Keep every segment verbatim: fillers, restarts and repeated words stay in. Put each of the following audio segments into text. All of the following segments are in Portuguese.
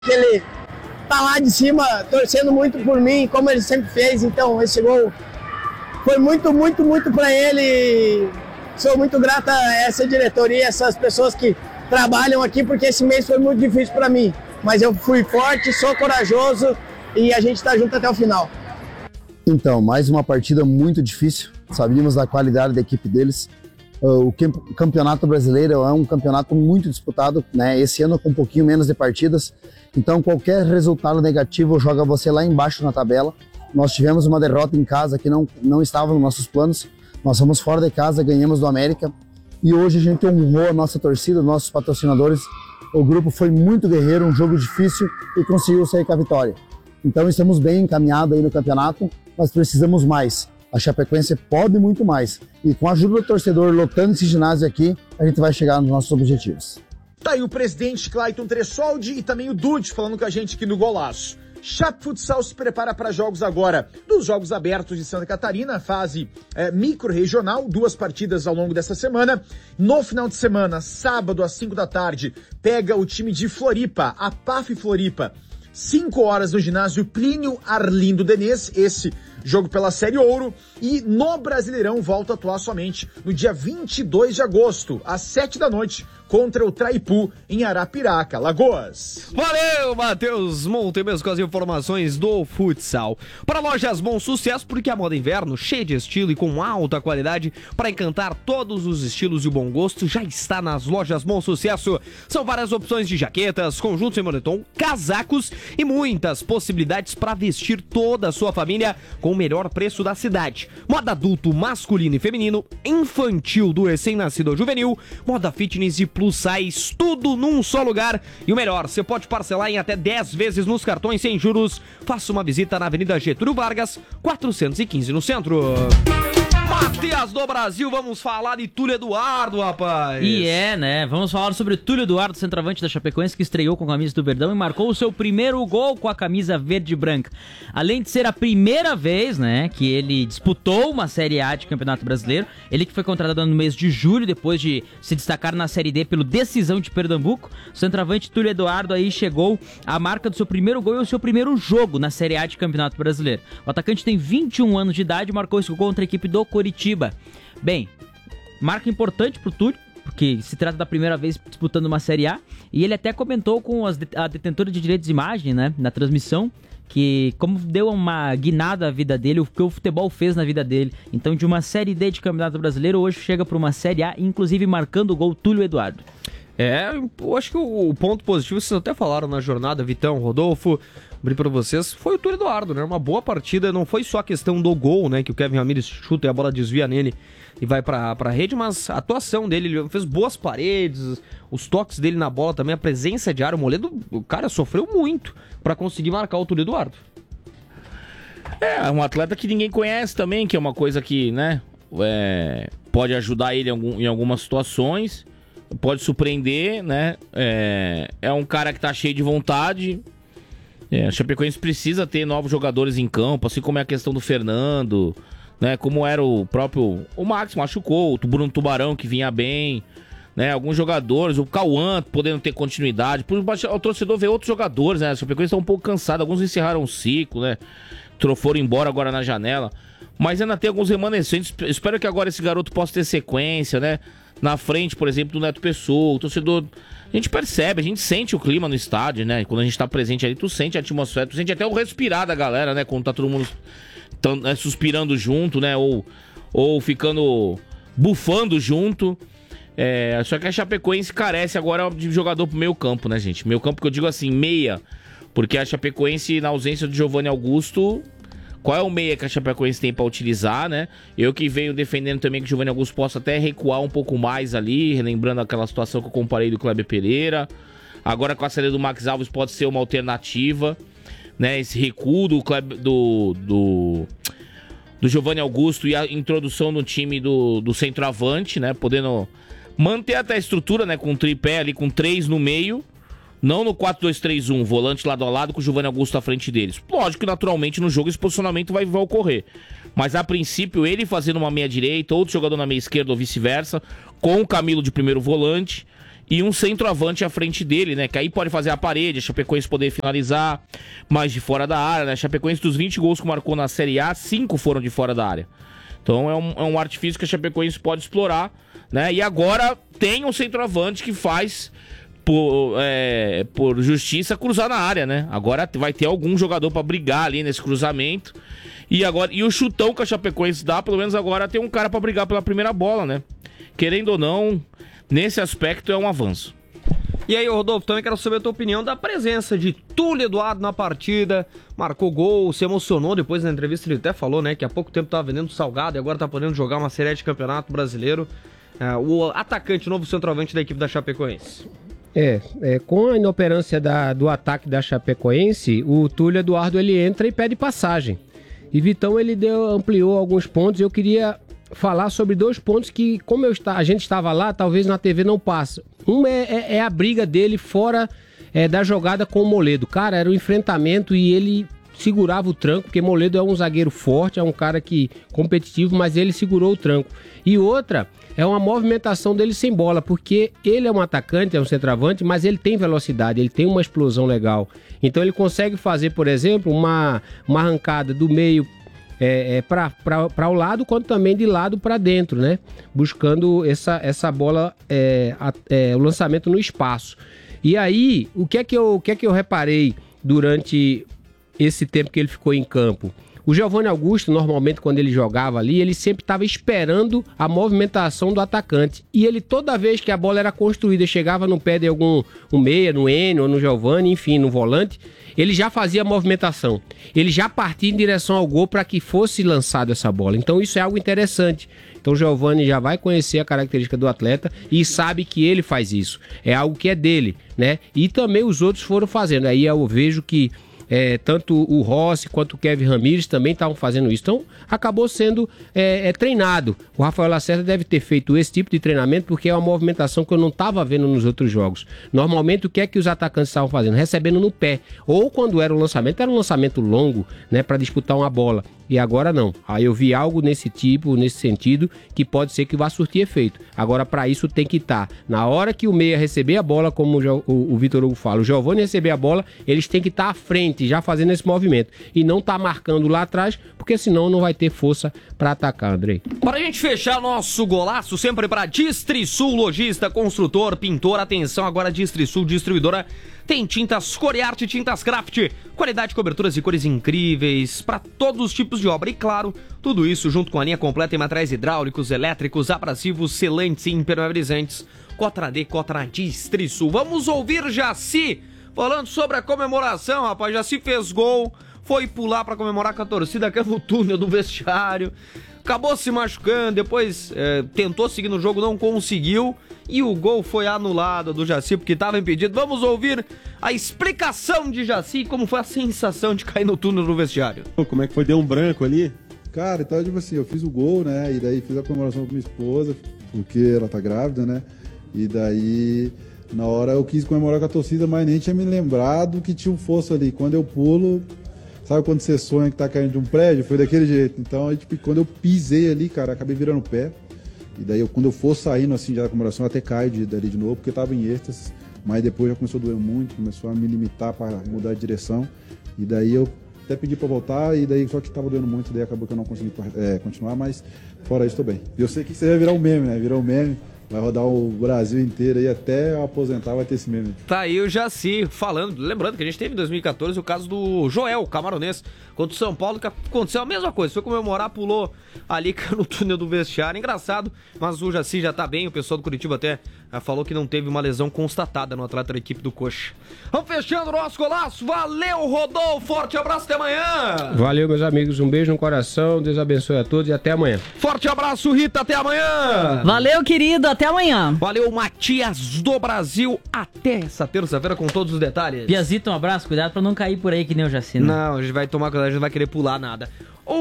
que ele tá lá de cima torcendo muito por mim, como ele sempre fez. Então esse gol foi muito, muito, muito para ele. Sou muito grata a essa diretoria, essas pessoas que trabalham aqui, porque esse mês foi muito difícil para mim. Mas eu fui forte, sou corajoso e a gente está junto até o final. Então, mais uma partida muito difícil. Sabíamos da qualidade da equipe deles. O Campeonato Brasileiro é um campeonato muito disputado, né? Esse ano com um pouquinho menos de partidas. Então, qualquer resultado negativo joga você lá embaixo na tabela. Nós tivemos uma derrota em casa que não, não estava nos nossos planos. Nós fomos fora de casa, ganhamos do América. E hoje a gente honrou a nossa torcida, nossos patrocinadores. O grupo foi muito guerreiro, um jogo difícil e conseguiu sair com a vitória. Então, estamos bem encaminhados aí no campeonato, mas precisamos mais. A Chapecoense pode muito mais. E com a ajuda do torcedor lotando esse ginásio aqui, a gente vai chegar nos nossos objetivos. Tá aí o presidente Clayton Tressoldi e também o Dude falando com a gente aqui no Golaço. Chape Futsal se prepara para jogos agora dos Jogos Abertos de Santa Catarina, fase é, micro-regional, duas partidas ao longo dessa semana. No final de semana, sábado às cinco da tarde, pega o time de Floripa, a P A F Floripa. cinco horas no ginásio Plínio Arlindo Denez, esse jogo pela Série Ouro, e no Brasileirão volta a atuar somente no dia vinte e dois de agosto, às sete da noite, contra o Traipu, em Arapiraca, Lagoas. Valeu, Matheus Montemesco, com as informações do futsal. Para Lojas Bom Sucesso, porque a moda inverno, cheia de estilo e com alta qualidade, para encantar todos os estilos e o bom gosto, já está nas Lojas Bom Sucesso. São várias opções de jaquetas, conjuntos e moletom, casacos e muitas possibilidades para vestir toda a sua família com o melhor preço da cidade. Moda adulto, masculino e feminino, infantil do recém-nascido ao juvenil, moda fitness e plus size, tudo num só lugar. E o melhor, você pode parcelar em até dez vezes nos cartões sem juros. Faça uma visita na Avenida Getúlio Vargas, quatrocentos e quinze no centro. Matias do Brasil, vamos falar de Túlio Eduardo, rapaz. E é, né? Vamos falar sobre o Túlio Eduardo, centroavante da Chapecoense, que estreou com a camisa do Verdão e marcou o seu primeiro gol com a camisa verde e branca. Além de ser a primeira vez, né, que ele disputou uma Série A de Campeonato Brasileiro, ele que foi contratado no mês de julho, depois de se destacar na Série D pelo Decisão de Pernambuco, o centroavante Túlio Eduardo aí chegou à marca do seu primeiro gol e o seu primeiro jogo na Série A de Campeonato Brasileiro. O atacante tem vinte e um anos de idade e marcou esse gol contra a equipe do Coritiba. Bem, marca importante pro Túlio, porque se trata da primeira vez disputando uma Série A, e ele até comentou com as, a detentora de direitos de imagem, né, na transmissão, que como deu uma guinada à vida dele, o que o futebol fez na vida dele. Então, de uma Série D de Campeonato Brasileiro, hoje chega para uma Série A, inclusive marcando o gol Túlio Eduardo. É, eu acho que o ponto positivo, vocês até falaram na jornada, Vitão, Rodolfo, abri pra vocês, foi o Túlio Eduardo, né? Uma boa partida, não foi só a questão do gol, né? Que o Kevin Ramírez chuta e a bola desvia nele e vai pra, pra rede, mas a atuação dele, ele fez boas paredes, os toques dele na bola também, a presença de área, o Moledo, o cara sofreu muito pra conseguir marcar o Túlio Eduardo. É, um atleta que ninguém conhece também, que é uma coisa que, né, é, pode ajudar ele em, algum, em algumas situações, pode surpreender, né, é, é um cara que tá cheio de vontade. É, a Chapecoense precisa ter novos jogadores em campo, assim como é a questão do Fernando, né? Como era o próprio... O Max machucou, o Bruno Tubarão que vinha bem, né? Alguns jogadores, o Cauã podendo ter continuidade. O torcedor vê outros jogadores, né? A Chapecoense tá um pouco cansada, alguns encerraram o ciclo, né? Foram embora agora na janela. Mas ainda tem alguns remanescentes. Espero que agora esse garoto possa ter sequência, né? Na frente, por exemplo, do Neto Pessoa, o torcedor... A gente percebe, a gente sente o clima no estádio, né? Quando a gente tá presente ali, tu sente a atmosfera, tu sente até o respirar da galera, né? Quando tá todo mundo tão, né, suspirando junto, né? Ou, ou ficando bufando junto. É, só que a Chapecoense carece agora de jogador pro meio campo, né, gente? Meio campo que eu digo assim, meia. Porque a Chapecoense, na ausência de Giovanni Augusto... Qual é o meia que a Chapecoense tem pra utilizar, né? Eu que venho defendendo também que o Giovanni Augusto possa até recuar um pouco mais ali, relembrando aquela situação que eu comparei do Kleber Pereira. Agora com a saída do Max Alves pode ser uma alternativa, né? Esse recuo do Kleber, do, do, do Giovanni Augusto e a introdução no time do, do centroavante, né? Podendo manter até a estrutura, né? Com um tripé ali, com três no meio. Não no quatro dois três um, volante lado a lado com o Giovanni Augusto à frente deles. Lógico que naturalmente no jogo esse posicionamento vai, vai ocorrer. Mas a princípio ele fazendo uma meia direita, outro jogador na meia esquerda ou vice-versa, com o Camilo de primeiro volante e um centroavante à frente dele, né? Que aí pode fazer a parede, a Chapecoense poder finalizar mais de fora da área, né? A Chapecoense, dos vinte gols que marcou na Série A, cinco foram de fora da área. Então é um, é um artifício que a Chapecoense pode explorar, né? E agora tem um centroavante que faz, por, é, por justiça, cruzar na área, né? Agora vai ter algum jogador para brigar ali nesse cruzamento. E, agora, e o chutão que a Chapecoense dá, pelo menos agora tem um cara para brigar pela primeira bola, né? Querendo ou não, nesse aspecto é um avanço. E aí, Rodolfo, também quero saber a tua opinião da presença de Túlio Eduardo na partida. Marcou gol, se emocionou depois na entrevista, ele até falou, né, que há pouco tempo estava vendendo salgado e agora está podendo jogar uma série de campeonato brasileiro. É, o atacante, novo centroavante da equipe da Chapecoense. É, é com a inoperância da, do ataque da Chapecoense, o Túlio Eduardo ele entra e pede passagem. E Vitão ele deu, ampliou alguns pontos. Eu queria falar sobre dois pontos que, como eu está, a gente estava lá, talvez na T V não passa. Um é, é, é a briga dele fora é, da jogada com o Moledo. Cara, era um enfrentamento e ele segurava o tranco, porque Moledo é um zagueiro forte, é um cara que competitivo, mas ele segurou o tranco. E outra é uma movimentação dele sem bola, porque ele é um atacante, é um centroavante, mas ele tem velocidade, ele tem uma explosão legal. Então ele consegue fazer, por exemplo, uma, uma arrancada do meio é, é, para o lado, quanto também de lado para dentro, né? Buscando essa, essa bola, é, a, é, o lançamento no espaço. E aí, o que é que eu, o que é que eu reparei durante esse tempo que ele ficou em campo? O Giovanni Augusto, normalmente, quando ele jogava ali, ele sempre estava esperando a movimentação do atacante. E ele, toda vez que a bola era construída, chegava no pé de algum um meia, no Enio ou no Giovanni, enfim, no volante, ele já fazia a movimentação. Ele já partia em direção ao gol para que fosse lançada essa bola. Então isso é algo interessante. Então o Giovanni já vai conhecer a característica do atleta e sabe que ele faz isso. É algo que é dele, né? E também os outros foram fazendo. Aí eu vejo que É, tanto o Rossi quanto o Kevin Ramírez também estavam fazendo isso. Então, acabou sendo é, é, treinado. O Rafael Lacerda deve ter feito esse tipo de treinamento porque é uma movimentação que eu não estava vendo nos outros jogos. Normalmente, o que é que os atacantes estavam fazendo? Recebendo no pé. Ou quando era um lançamento, era um lançamento longo, né, para disputar uma bola. E agora não. Aí eu vi algo nesse tipo, nesse sentido, que pode ser que vá surtir efeito. Agora, para isso, tem que estar. Tá. Na hora que o meia receber a bola, como o, o, o Vitor Hugo fala, o Giovanni receber a bola, eles têm que estar tá à frente, já fazendo esse movimento. E não tá marcando lá atrás, porque senão não vai ter força para atacar, Andrei. Para a gente fechar nosso golaço, sempre para Distrisul, lojista, construtor, pintor. Atenção, agora Distrisul, distribuidora. Tem tintas Coriarte, tintas Craft, qualidade, coberturas e cores incríveis para todos os tipos de obra. E claro, tudo isso junto com a linha completa em materiais hidráulicos, elétricos, abrasivos, selantes e impermeabilizantes. Cotra D, Cotra Distrisul. Vamos ouvir Jaci falando sobre a comemoração, rapaz. Jaci fez gol, foi pular para comemorar com a torcida aqui no túnel do vestiário. Acabou se machucando, depois é, tentou seguir no jogo, não conseguiu. E o gol foi anulado do Jaci, porque estava impedido. Vamos ouvir a explicação de Jaci, como foi a sensação de cair no túnel do vestiário. Como é que foi? Deu um branco ali? Cara, então, tipo assim, eu fiz o gol, né? E daí fiz a comemoração com minha esposa, porque ela tá grávida, né? E daí, na hora eu quis comemorar com a torcida, mas nem tinha me lembrado que tinha um fosso ali. Quando eu pulo, sabe quando você sonha que tá caindo de um prédio? Foi daquele jeito. Então, aí, tipo, quando eu pisei ali, cara, acabei virando o pé. E daí, eu, quando eu for saindo, assim, já da comemoração, eu até caio de, dali de novo, porque eu tava em êxtase. Mas depois já começou a doer muito, começou a me limitar para mudar de direção. E daí, eu até pedi para voltar, e daí só que tava doendo muito, daí acabou que eu não consegui é, continuar, mas fora isso, tô bem. E eu sei que isso vai virar um meme, né? Virar um meme. Vai rodar o Brasil inteiro aí, até eu aposentar vai ter esse meme. Tá aí o Jaci falando, lembrando que a gente teve em dois mil e quatorze o caso do Joel, camaronês, contra o São Paulo, que aconteceu a mesma coisa, foi comemorar, pulou ali no túnel do vestiário, engraçado, mas o Jaci já tá bem, o pessoal do Curitiba até falou que não teve uma lesão constatada no atleta da equipe do Coxa. Vamos fechando o nosso golaço, valeu Rodolfo, forte abraço, até amanhã! Valeu meus amigos, um beijo no coração, Deus abençoe a todos e até amanhã. Forte abraço Rita, até amanhã! Valeu querido, até amanhã. Valeu, Matias do Brasil. Até essa terça-feira com todos os detalhes. Piazito, um abraço. Cuidado pra não cair por aí que nem o Jaci, né? Não, a gente vai tomar cuidado, a gente não vai querer pular nada. O nosso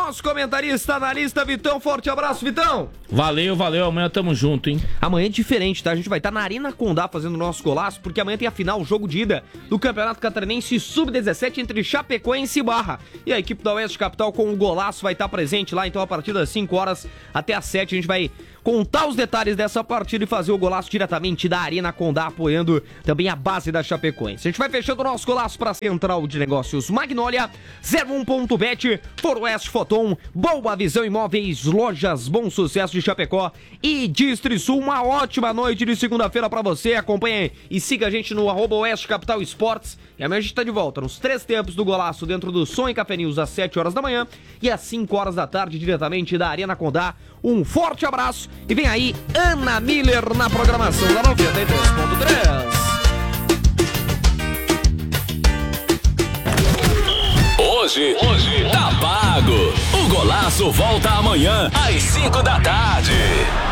nosso comentarista, analista Vitão. Forte abraço, Vitão. Valeu, valeu. Amanhã tamo junto, hein? Amanhã é diferente, tá? A gente vai estar na Arena Condá fazendo o nosso golaço, porque amanhã tem a final, o jogo de ida do Campeonato Catarinense sub dezessete entre Chapecoense e Barra. E a equipe da Oeste Capital com o golaço vai estar presente lá, então a partir das cinco horas até as sete a gente vai contar os detalhes dessa partida e fazer o golaço diretamente da Arena Condá, apoiando também a base da Chapecoense. A gente vai fechando o nosso golaço para a Central de Negócios Magnólia, zero um ponto bet, Foroeste Foton, Boa Visão Imóveis, Lojas Bom Sucesso de Chapecó e Distrisul. Uma ótima noite de segunda-feira para você. Acompanhe e siga a gente no arroba Oeste Capital Esportes. E amanhã a gente tá de volta nos três tempos do golaço dentro do Som e Café News às sete horas da manhã e às cinco horas da tarde diretamente da Arena Condá. Um forte abraço e vem aí Ana Miller na programação da noventa e três ponto três. Hoje, hoje tá pago. O golaço volta amanhã às cinco da tarde.